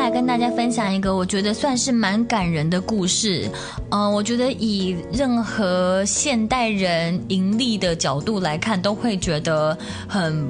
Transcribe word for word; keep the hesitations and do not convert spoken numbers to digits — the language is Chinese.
来跟大家分享一个我觉得算是蛮感人的故事。嗯、呃，我觉得以任何现代人盈利的角度来看，都会觉得很